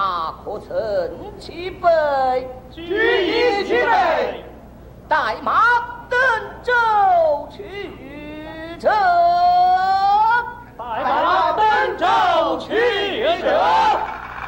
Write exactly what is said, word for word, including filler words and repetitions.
马可曾齐备？ 举已齐备。 带马登州去。